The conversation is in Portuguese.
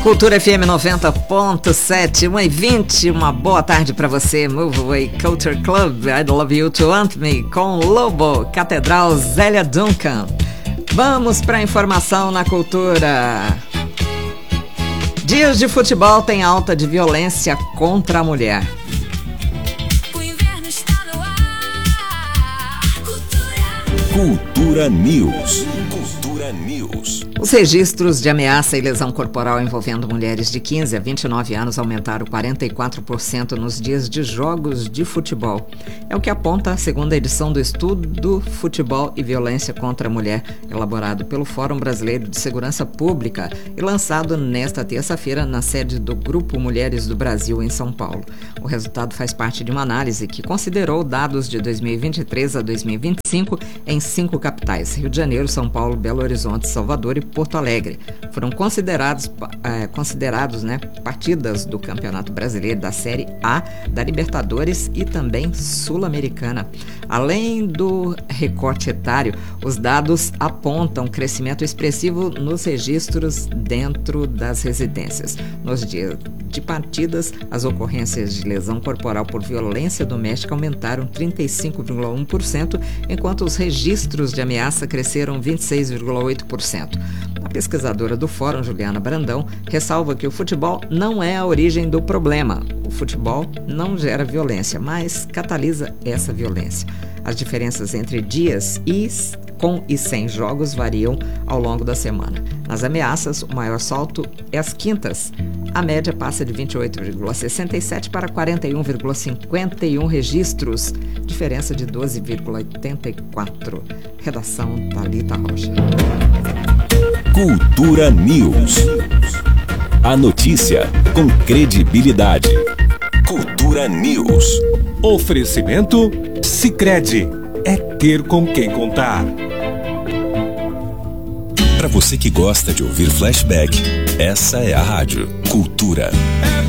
Cultura FM 90.7, 1h20, uma boa tarde para você. Move Away Culture Club, I Love You to Want Me, com Lobo, Catedral, Zélia Duncan. Vamos para a informação na cultura. Dias de futebol tem alta de violência contra a mulher. Cultura News. Cultura News. Os registros de ameaça e lesão corporal envolvendo mulheres de 15 a 29 anos aumentaram 44% nos dias de jogos de futebol. É o que aponta a segunda edição do estudo Futebol e Violência contra a Mulher, elaborado pelo Fórum Brasileiro de Segurança Pública e lançado nesta terça-feira na sede do Grupo Mulheres do Brasil, em São Paulo. O resultado faz parte de uma análise que considerou dados de 2023 a 2025 em 5 capitais: Rio de Janeiro, São Paulo, Belo Horizonte, Salvador e Porto Alegre. Foram considerados partidas do Campeonato Brasileiro, da Série A, da Libertadores e também Sul-Americana. Além do recorte etário, os dados apontam crescimento expressivo nos registros dentro das residências. Nos dias de partidas, as ocorrências de lesão corporal por violência doméstica aumentaram 35,1%, enquanto os registros de ameaça cresceram 26,8%. A pesquisadora do Fórum, Juliana Brandão, ressalva que o futebol não é a origem do problema. O futebol não gera violência, mas catalisa essa violência. As diferenças entre dias com e sem jogos variam ao longo da semana. Nas ameaças, o maior salto é às quintas. A média passa de 28,67 para 41,51 registros, diferença de 12,84. Redação Thalita Rocha. Cultura News. A notícia com credibilidade. Cultura News. Oferecimento Sicredi. É ter com quem contar. Para você que gosta de ouvir flashback, essa é a rádio Cultura.